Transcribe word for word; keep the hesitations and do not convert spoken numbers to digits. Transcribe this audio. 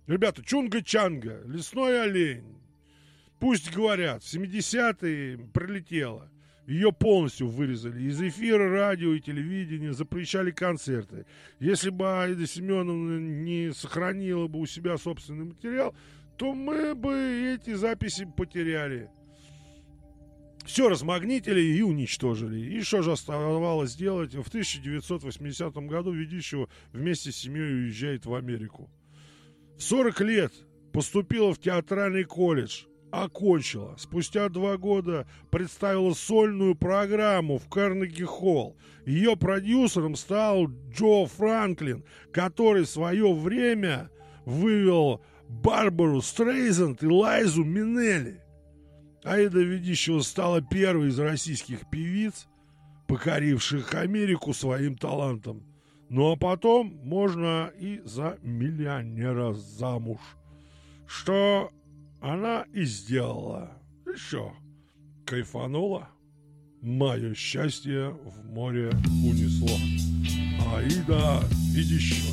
Ребята, Чунга-Чанга, лесной олень. Пусть говорят, в семидесятые прилетела. Ее полностью вырезали. Из эфира, радио и телевидения запрещали концерты. Если бы Аида Семеновна не сохранила бы у себя собственный материал, то мы бы эти записи потеряли. Все размагнитили и уничтожили. И что же оставалось делать? В тысяча девятьсот восьмидесятом году ведущего вместе с семьей уезжает в Америку. В сорок лет поступила в театральный колледж. Окончила. Спустя два года представила сольную программу в Карнеги-холл. Ее продюсером стал Джо Франклин, который в свое время вывел Барбару Стрейзанд и Лайзу Минелли. Аида Ведищева стала первой из российских певиц, покоривших Америку своим талантом. Ну а потом можно и за миллионера замуж. Что она и сделала. И что, кайфанула? Мое счастье в море унесло. Аида Ведищева.